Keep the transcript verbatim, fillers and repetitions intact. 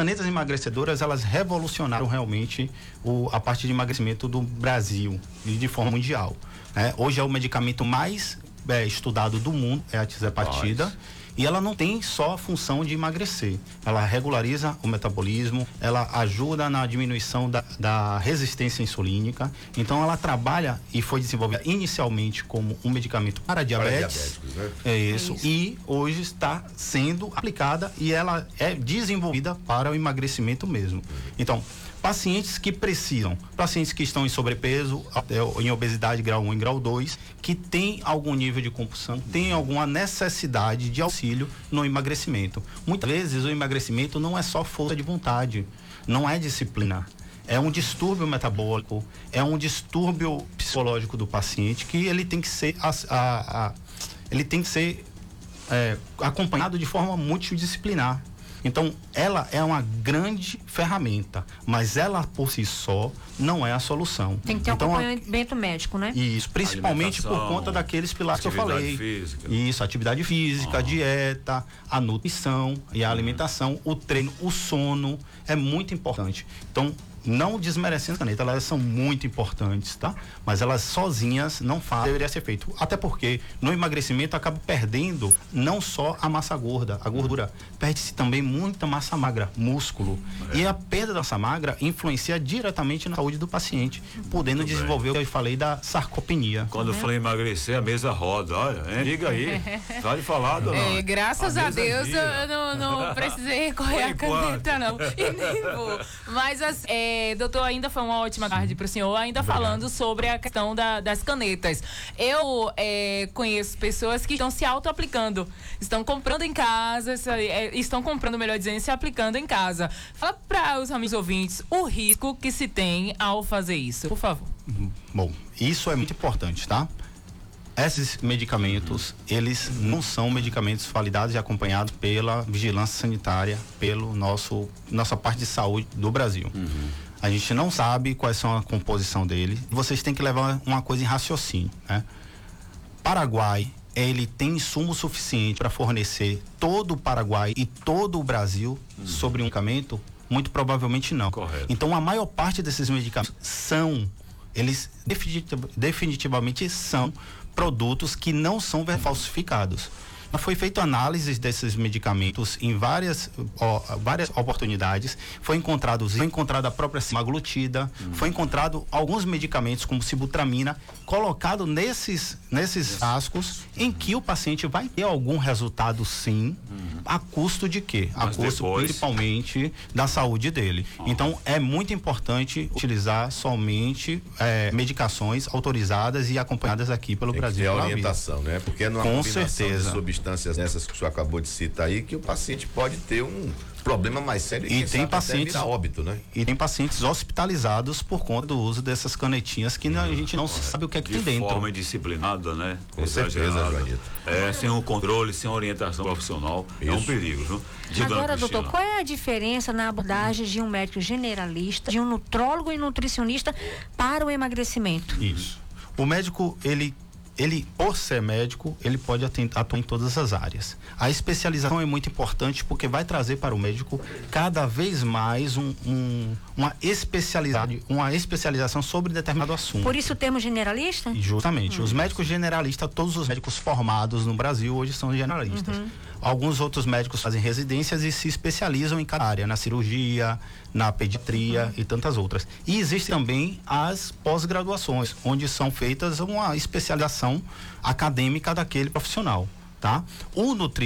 canetas emagrecedoras, elas revolucionaram realmente o, a parte de emagrecimento do Brasil e de forma mundial. Né? Hoje é o medicamento mais é, estudado do mundo, é a tirzepatida. Nossa. E ela não tem só a função de emagrecer, ela regulariza o metabolismo, ela ajuda na diminuição da, da resistência insulínica. Então ela trabalha e foi desenvolvida inicialmente como um medicamento para diabetes, para né? é isso, é isso, e hoje está sendo aplicada e ela é desenvolvida para o emagrecimento mesmo. Então, pacientes que precisam, pacientes que estão em sobrepeso, em obesidade grau um e grau dois, que tem algum nível de compulsão, tem alguma necessidade de auxílio no emagrecimento. Muitas vezes o emagrecimento não é só força de vontade, não é disciplina. É um distúrbio metabólico, é um distúrbio psicológico do paciente que ele tem que ser, a, a, a, ele tem que ser é, acompanhado de forma multidisciplinar. Então, ela é uma grande ferramenta, mas ela por si só não é a solução. Tem que ter então, um acompanhamento médico, né? Isso, principalmente por conta daqueles pilares que eu falei. Física. Isso, atividade física, a dieta, a nutrição e a alimentação, o treino, o sono, é muito importante. Então, não desmerecendo as canetas, elas são muito importantes, tá? Mas elas sozinhas não fazem, deveria ser feito. Até porque no emagrecimento acaba perdendo não só a massa gorda, a gordura, perde-se também muita massa magra, músculo. É. E a perda da massa magra influencia diretamente na saúde do paciente, podendo muito desenvolver bem. O que eu falei da sarcopenia. Quando eu falei emagrecer, a mesa roda, olha, hein? Diga aí, pode falar, dona. É, graças a, a Deus eu não, não precisei recorrer à caneta, não. E nem vou. Mas as, é, É, doutor, ainda foi uma ótima tarde para o senhor, ainda Obrigado. Falando sobre a questão da, das canetas. Eu é, conheço pessoas que estão se auto-aplicando, estão comprando em casa, é, estão comprando, melhor dizendo, se aplicando em casa. Fala para os amigos ouvintes o risco que se tem ao fazer isso, por favor. Bom, isso é muito importante, tá? Esses medicamentos, eles não são medicamentos validados e acompanhados pela vigilância sanitária, pelo nosso nossa parte de saúde do Brasil. Uhum. A gente não sabe quais são a composição dele. Vocês têm que levar uma coisa em raciocínio, né? Paraguai, ele tem insumo suficiente para fornecer todo o Paraguai e todo o Brasil uhum. sobre um medicamento? Muito provavelmente não. Correto. Então, a maior parte desses medicamentos são, eles definitivamente são produtos que não são falsificados. Foi feita análise desses medicamentos em várias, ó, várias oportunidades. Foi encontrado, foi encontrada a própria semaglutida, hum. foi encontrado alguns medicamentos como sibutramina colocado nesses nesses frascos em que o paciente vai ter algum resultado, sim, hum. a custo de quê? A Mas custo depois... principalmente da saúde dele. Oh. Então é muito importante utilizar somente é, medicações autorizadas e acompanhadas aqui pelo Tem Brasil. Que ter a orientação, né? Porque não com certeza. Substâncias dessas que o senhor acabou de citar aí, que o paciente pode ter um problema mais sério e tem pacientes a óbito, né? E tem pacientes hospitalizados por conta do uso dessas canetinhas que hum, a gente não correto. Sabe o que é que de tem dentro. De forma indisciplinada, né? Com certeza, Joanito. É, sem um controle, sem orientação profissional, Isso. é um perigo, viu? Diga, agora, doutor, qual é a diferença na abordagem de um médico generalista, de um nutrólogo e nutricionista para o emagrecimento? Isso. O médico, ele Ele, por ser médico, ele pode atuar em todas as áreas. A especialização é muito importante porque vai trazer para o médico cada vez mais um, um, uma, especialidade, uma especialização sobre determinado assunto. Por isso o termo generalista? Justamente. Hum. Os médicos generalistas, todos os médicos formados no Brasil hoje são generalistas. Uhum. Alguns outros médicos fazem residências e se especializam em cada área, na cirurgia, na pediatria uhum. e tantas outras. E existem também as pós-graduações, onde são feitas uma especialização acadêmica daquele profissional, tá? O nutri